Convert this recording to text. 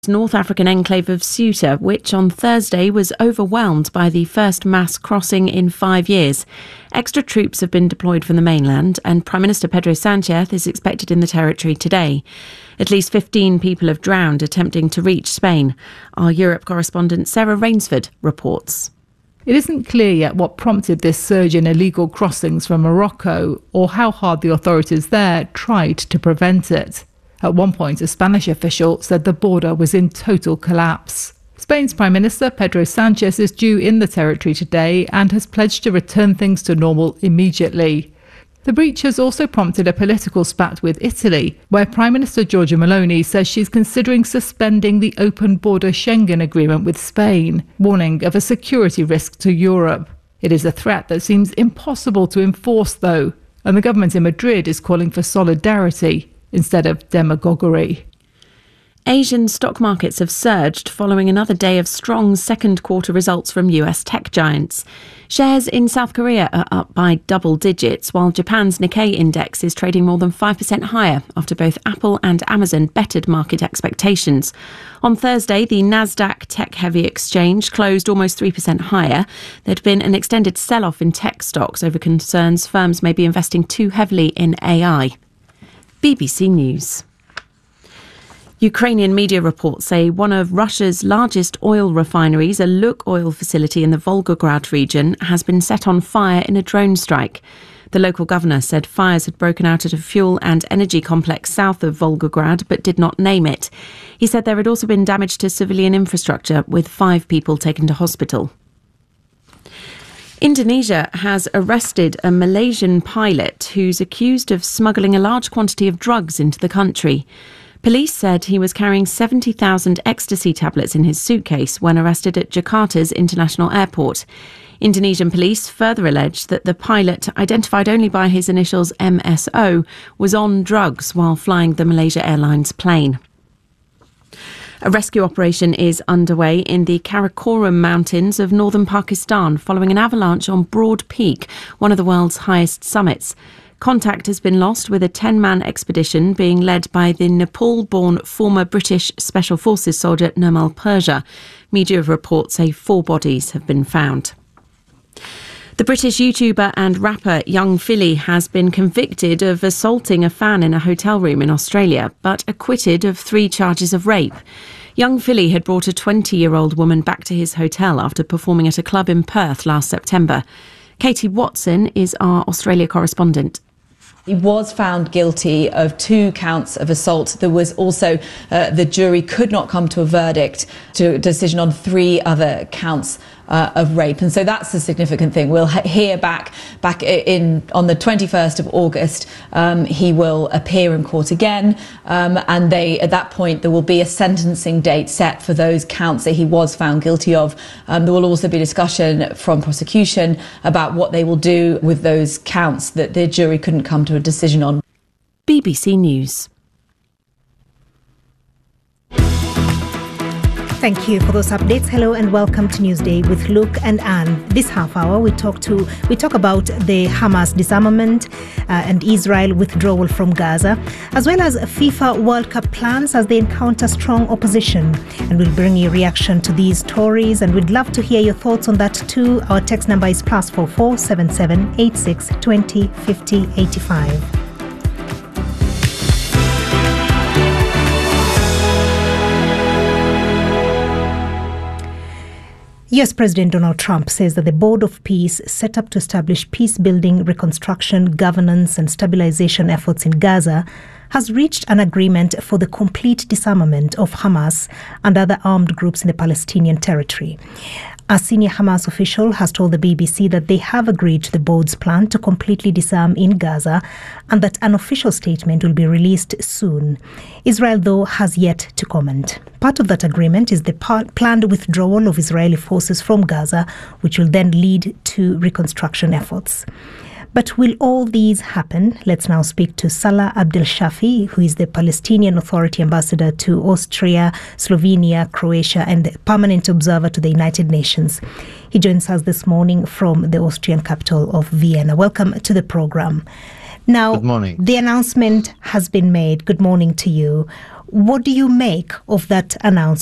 North African enclave of Ceuta, which on Thursday was overwhelmed by the first mass crossing in 5 years. Extra troops have been deployed from the mainland, and Prime Minister Pedro Sánchez is expected in the territory today. At least 15 people have drowned attempting to reach Spain. Our Europe correspondent Sarah Rainsford reports. It isn't clear yet what prompted this surge in illegal crossings from Morocco, or how hard the authorities there tried to prevent it. At one point, a Spanish official said the border was in total collapse. Spain's Prime Minister Pedro Sánchez is due in the territory today and has pledged to return things to normal immediately. The breach has also prompted a political spat with Italy, where Prime Minister Giorgia Meloni says she's considering suspending the open border Schengen agreement with Spain, warning of a security risk to Europe. It is a threat that seems impossible to enforce, though, and the government in Madrid is calling for solidarity instead of demagoguery. Asian stock markets have surged following another day of strong second quarter results from US tech giants. Shares in South Korea are up by double digits, while Japan's Nikkei index is trading more than 5% higher after both Apple and Amazon bettered market expectations. On Thursday, the Nasdaq tech-heavy exchange closed almost 3% higher. There'd been an extended sell-off in tech stocks over concerns firms may be investing too heavily in AI. BBC News. Ukrainian media reports say one of Russia's largest oil refineries, a Lukoil facility in the Volgograd region, has been set on fire in a drone strike. The local governor said fires had broken out at a fuel and energy complex south of Volgograd, but did not name it. He said there had also been damage to civilian infrastructure, with 5 people taken to hospital. Indonesia has arrested a Malaysian pilot who's accused of smuggling a large quantity of drugs into the country. Police said he was carrying 70,000 ecstasy tablets in his suitcase when arrested at Jakarta's international airport. Indonesian police further alleged that the pilot, identified only by his initials MSO, was on drugs while flying the Malaysia Airlines plane. A rescue operation is underway in the Karakoram Mountains of northern Pakistan following an avalanche on Broad Peak, one of the world's highest summits. Contact has been lost, with a 10-man expedition being led by the Nepal-born former British Special Forces soldier Nirmal Purja. Media reports say 4 bodies have been found. The British YouTuber and rapper Young Philly has been convicted of assaulting a fan in a hotel room in Australia, but acquitted of 3 charges of rape. Young Philly had brought a 20-year-old woman back to his hotel after performing at a club in Perth last September. Katie Watson is our Australia correspondent. He was found guilty of 2 counts of assault. There was also, the jury could not come to a verdict, to a decision on 3 other counts of rape. And so that's the significant thing. We'll hear back in on the 21st of August. He will appear in court again. And at that point, there will be a sentencing date set for those counts that he was found guilty of. There will also be discussion from prosecution about what they will do with those counts that the jury couldn't come to a decision on. BBC News. Thank you for those updates. Hello and welcome to Newsday with Luke and Anne. This half hour we talk about the Hamas disarmament and Israel withdrawal from Gaza, as well as FIFA World Cup plans as they encounter strong opposition. And we'll bring you reaction to these stories, and we'd love to hear your thoughts on that too. Our text number is +44 77 86 20 50 85. US President Donald Trump says that the Board of Peace, set up to establish peace-building, reconstruction, governance and stabilization efforts in Gaza, has reached an agreement for the complete disarmament of Hamas and other armed groups in the Palestinian territory. A senior Hamas official has told the BBC that they have agreed to the board's plan to completely disarm in Gaza and that an official statement will be released soon. Israel, though, has yet to comment. Part of that agreement is the planned withdrawal of Israeli forces from Gaza, which will then lead to reconstruction efforts. But will all these happen? Let's now speak to Salah Abdel Shafi, who is the Palestinian Authority ambassador to Austria, Slovenia, Croatia, and permanent observer to the United Nations. He joins us this morning from the Austrian capital of Vienna. Welcome to the program. Now, good morning. The announcement has been made. Good morning to you. What do you make of that announcement?